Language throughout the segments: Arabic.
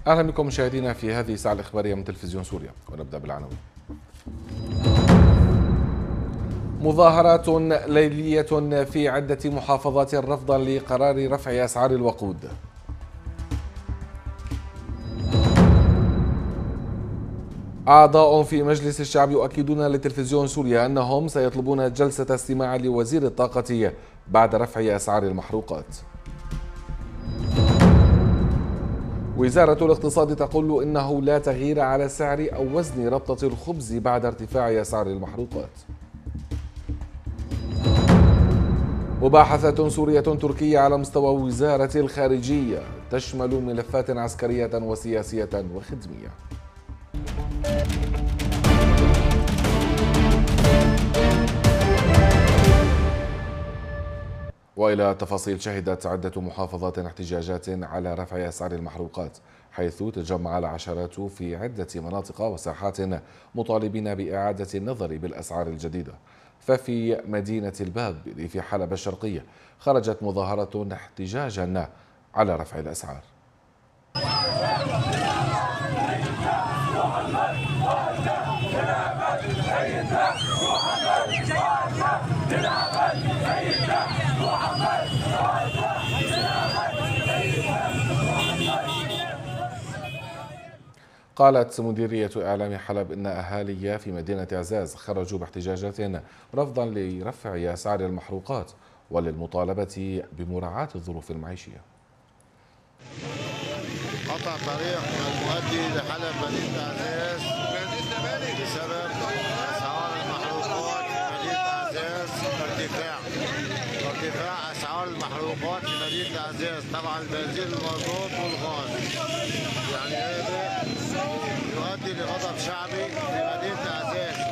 أهلا بكم مشاهدينا في هذه الساعة الإخبارية من تلفزيون سوريا، ونبدأ بالعناوين. مظاهرات ليلية في عدة محافظات رفضا لقرار رفع أسعار الوقود. أعضاء في مجلس الشعب يؤكدون لتلفزيون سوريا أنهم سيطلبون جلسة استماع لوزير الطاقة بعد رفع أسعار المحروقات. وزارة الاقتصاد تقول إنه لا تغيير على سعر أو وزن ربطة الخبز بعد ارتفاع أسعار المحروقات. مباحثة سورية تركية على مستوى وزارة الخارجية تشمل ملفات عسكرية وسياسية وخدمية. وإلى التفاصيل. شهدت عدة محافظات احتجاجات على رفع أسعار المحروقات، حيث تجمع العشرات في عدة مناطق وساحات مطالبين بإعادة النظر بالأسعار الجديدة. ففي مدينة الباب بريف حلب الشرقية خرجت مظاهرة احتجاجا على رفع الأسعار. قالت مديرية إعلام حلب إن أهالي في مدينة عزاز خرجوا باحتجاجات رفضا لرفع أسعار المحروقات وللمطالبة بمراعاة الظروف المعيشية. قطع طريق المؤدي لحلب مدينة عزاز بسبب أسعار المحروقات في مدينة عزاز. ارتفاع أسعار المحروقات في مدينة عزاز، طبعا البنزين والمازوت والغاز، يعني هذا يؤدي لغضب شعبي في مدينة عزاز.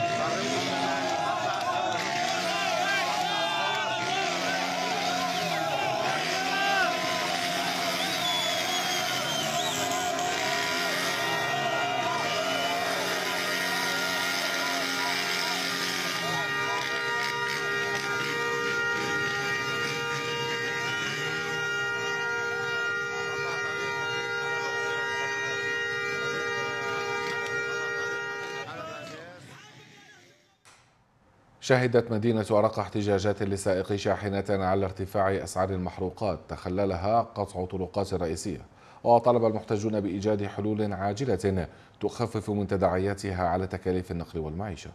شهدت مدينة أرقة احتجاجات لسائقي شاحنة على ارتفاع أسعار المحروقات تخللها قطع طرقات رئيسية، وطلب المحتجون بإيجاد حلول عاجلة تخفف من تداعياتها على تكاليف النقل والمعيشة.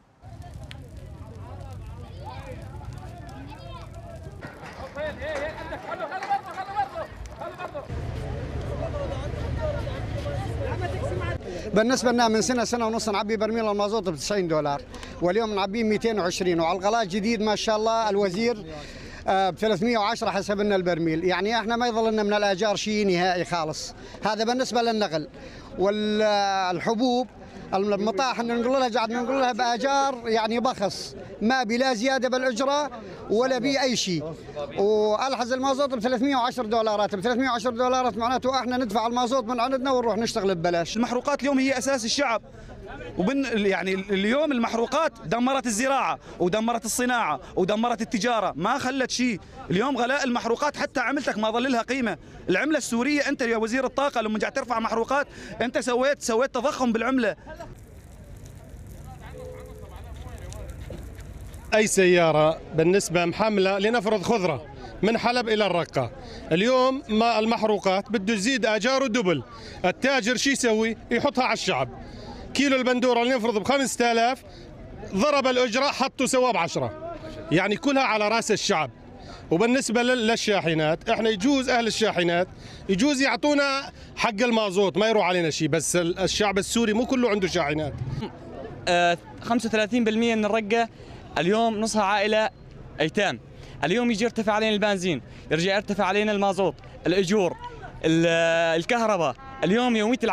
بالنسبه لنا من سنه ونص نعبي برميل المازوت ب $90 واليوم نعبيه 220، وعلى الغلاء الجديد ما شاء الله الوزير ب 310 حسب لنا البرميل. يعني احنا ما يظل لنا من الاجار شيء نهائي خالص. هذا بالنسبه للنقل. والحبوب المطاحن نقول لها قاعد نقول لها باجار يعني بخس، ما بلا زياده بالاجره ولا بي اي شيء. والحز المازوت ب $310، ب $310 معناته احنا ندفع المازوت من عندنا ونروح نشتغل ببلاش. المحروقات اليوم هي اساس الشعب، يعني اليوم المحروقات دمرت الزراعه ودمرت الصناعه ودمرت التجاره، ما خلت شيء. اليوم غلاء المحروقات حتى عملتك ما ظل لها قيمه. العمله السوريه انت يا وزير الطاقه لما قاعد ترفع محروقات انت سويت تضخم بالعمله. أي سيارة بالنسبة محملة لنفرض خضرة من حلب إلى الرقة، اليوم ما المحروقات بده يزيد آجاره دبل. التاجر شو يسوي؟ يحطها على الشعب. كيلو البندورة اللي نفرض ب5000 ضرب الأجرة حطوا سوا ب10، يعني كلها على رأس الشعب. وبالنسبة للشاحنات احنا يجوز أهل الشاحنات يجوز يعطونا حق المازوت ما يروح علينا شيء، بس الشعب السوري مو كله عنده شاحنات. 35% من الرقة اليوم نصها عائلة أيتام. اليوم يجي يرتفع علينا البنزين، يرجع يرتفع علينا المازوت، الأجور، الكهرباء. اليوم يومية